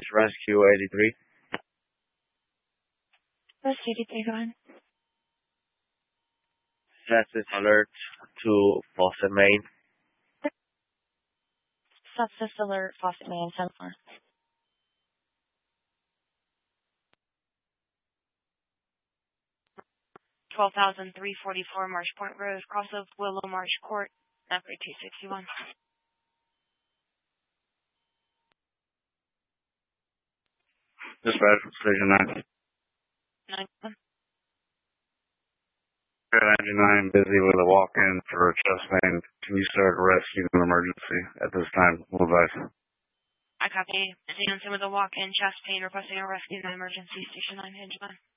Rescue 83. Rescue 83, go ahead. Status alert to Faucet, Maine. Sepsis alert, Faucet, Maine, 10-4. $12,344 Marsh Point Road, cross of Willow Marsh Court, number 261. Dispatch, Station 9. 9. Good 99, busy with a walk-in for a chest pain. Can you start a rescue in an emergency at this time? Will advise. I copy. Seeing with a walk-in chest pain requesting a rescue in an emergency. Station 9, Hinge 9.